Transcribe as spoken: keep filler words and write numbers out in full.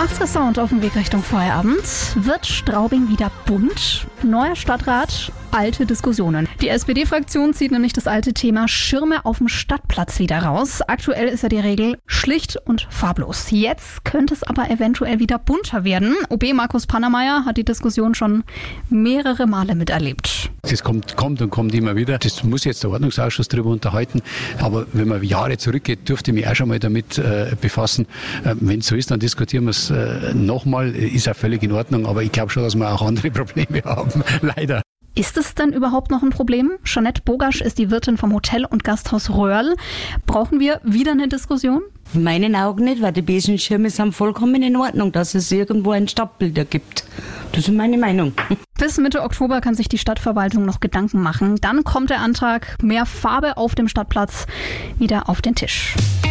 achtziger Sound auf dem Weg Richtung Feierabend. Wird Straubing wieder bunt? Neuer Stadtrat, alte Diskussionen. Die S P D-Fraktion zieht nämlich das alte Thema Schirme auf dem Stadtplatz wieder raus. Aktuell ist ja die Regel schlicht und farblos. Jetzt könnte es aber eventuell wieder bunter werden. O B Markus Pannermeier hat die Diskussion schon mehrere Male miterlebt. Das kommt, kommt und kommt immer wieder. Das muss jetzt der Ordnungsausschuss darüber unterhalten. Aber wenn man Jahre zurückgeht, dürfte ich mich auch schon mal damit äh, befassen. Äh, wenn es so ist, dann diskutieren wir es äh, nochmal. Ist auch völlig in Ordnung. Aber ich glaube schon, dass wir auch andere Probleme haben. Leider. Ist es denn überhaupt noch ein Problem? Jeanette Bogasch ist die Wirtin vom Hotel- und Gasthaus Röhrl. Brauchen wir wieder eine Diskussion? In meinen Augen nicht, weil die Besenschirme sind vollkommen in Ordnung, dass es irgendwo ein Stadtbilder gibt. Das ist meine Meinung. Bis Mitte Oktober kann sich die Stadtverwaltung noch Gedanken machen. Dann kommt der Antrag, mehr Farbe auf dem Stadtplatz, wieder auf den Tisch.